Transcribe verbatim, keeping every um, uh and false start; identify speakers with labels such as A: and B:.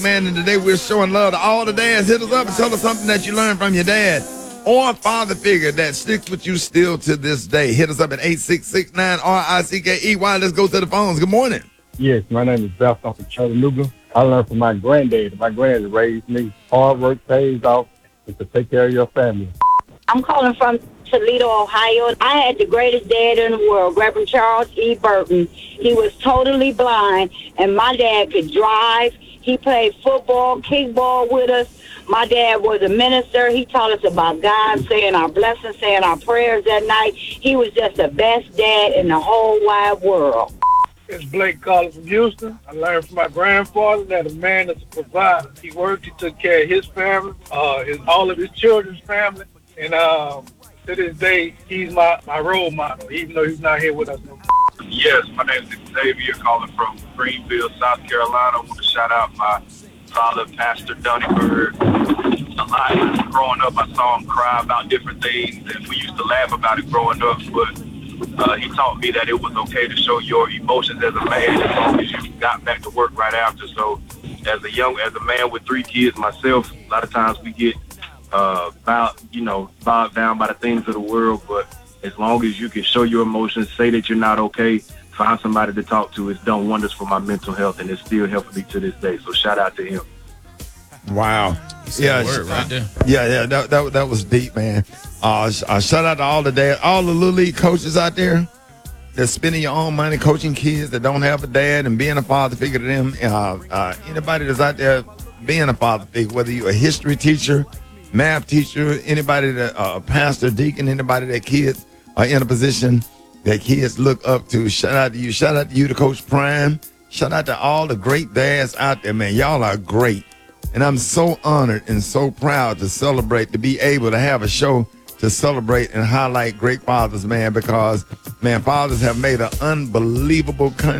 A: Man, and today we're showing love to all the dads. Hit us up and tell us something that you learned from your dad or father figure that sticks with you still to this day. Hit us up at eight six six nine R I C K E Y. Let's go to the phones. Good morning.
B: Yes, my name is Beth. I'm from Chattanooga. I learned from my granddad. My granddad raised me. Hard work pays off and to take care of your family.
C: I'm calling from Toledo, Ohio. I had the greatest dad in the world, Reverend Charles E. Burton. He was totally blind, and my dad could drive. He played football, kickball with us. My dad was a minister. He taught us about God, saying our blessings, saying our prayers that night. He was just the best dad in the whole wide world.
D: It's Blake calling from Houston. I learned from my grandfather that a man is a provider. He worked, he took care of his family, uh, his, all of his children's family. And uh, to this day, he's my, my role model, even though he's not here with us no more.
E: Yes, my name is Xavier, calling from Greenville, South Carolina. I want to shout out my father, Pastor Dunnybird. A lot. Growing up, I saw him cry about different things, and we used to laugh about it growing up, but uh, he taught me that it was okay to show your emotions as a man as long as you got back to work right after. So as a young, as a man with three kids myself, a lot of times we get uh, bowed, you know, bogged down by the things of the world, but as long as you can show your emotions, say that you're not okay, find somebody to talk to, it's done wonders for my mental health, and it's still helping me to this day. So shout out to him.
A: Wow. Yeah,
F: word right there.
A: yeah, yeah. That, that that was deep, man. Uh, uh, shout out to all the dad, all the little league coaches out there that's spending your own money coaching kids that don't have a dad and being a father figure to them. Uh, uh, anybody that's out there being a father figure, whether you're a history teacher, math teacher, anybody that uh, a pastor, deacon, anybody that kids are in a position that kids look up to. Shout out to you. Shout out to you, to Coach Prime. Shout out to all the great dads out there, man. Y'all are great. And I'm so honored and so proud to celebrate, to be able to have a show to celebrate and highlight great fathers, man, because, man, fathers have made an unbelievable country.